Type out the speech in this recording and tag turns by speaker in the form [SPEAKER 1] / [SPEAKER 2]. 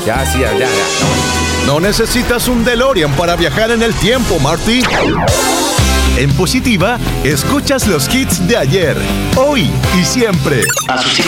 [SPEAKER 1] Ya, sí, ya.
[SPEAKER 2] No necesitas un DeLorean para viajar en el tiempo, Marty. En Positiva, escuchas los hits de ayer, hoy y siempre.